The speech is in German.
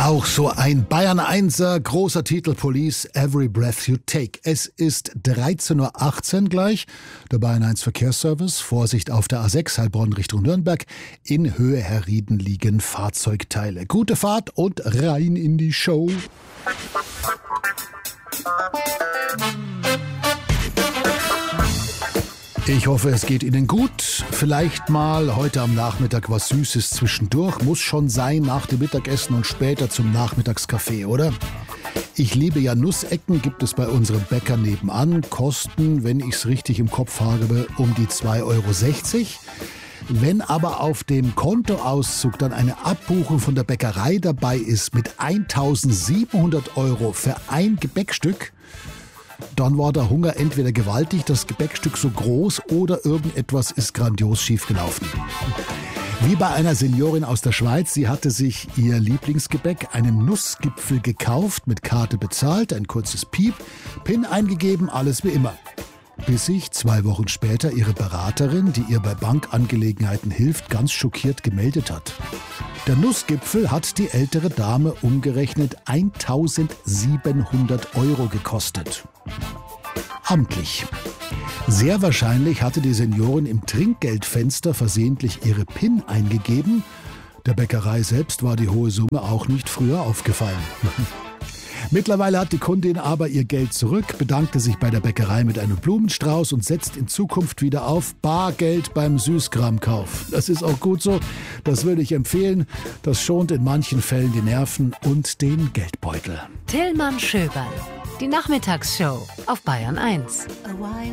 Auch so ein Bayern 1er, großer Titel Police, Every Breath You Take. Es ist 13.18 Uhr gleich. Der Bayern 1 Verkehrsservice. Vorsicht auf der A6 Heilbronn Richtung Nürnberg. In Höhe Herrieden liegen Fahrzeugteile. Gute Fahrt und rein in die Show. Ich hoffe, es geht Ihnen gut. Vielleicht mal heute am Nachmittag was Süßes zwischendurch. Muss schon sein nach dem Mittagessen und später zum Nachmittagskaffee, oder? Ich liebe ja Nussecken, gibt es bei unserem Bäcker nebenan. Kosten, wenn ich es richtig im Kopf habe, um die 2,60 €. Wenn aber auf dem Kontoauszug dann eine Abbuchung von der Bäckerei dabei ist mit 1.700 € für ein Gebäckstück, dann war der Hunger entweder gewaltig, das Gebäckstück so groß oder irgendetwas ist grandios schiefgelaufen. Wie bei einer Seniorin aus der Schweiz, sie hatte sich ihr Lieblingsgebäck, einen Nussgipfel gekauft, mit Karte bezahlt, ein kurzes Piep, PIN eingegeben, alles wie immer. Bis sich 2 Wochen später ihre Beraterin, die ihr bei Bankangelegenheiten hilft, ganz schockiert gemeldet hat. Der Nussgipfel hat die ältere Dame umgerechnet 1.700 € gekostet. Amtlich. Sehr wahrscheinlich hatte die Seniorin im Trinkgeldfenster versehentlich ihre PIN eingegeben. Der Bäckerei selbst war die hohe Summe auch nicht früher aufgefallen. Mittlerweile hat die Kundin aber ihr Geld zurück, bedankte sich bei der Bäckerei mit einem Blumenstrauß und setzt in Zukunft wieder auf Bargeld beim Süßkramkauf. Das ist auch gut so, das würde ich empfehlen. Das schont in manchen Fällen die Nerven und den Geldbeutel. Tillmann Schöberl, die Nachmittagsshow auf Bayern 1.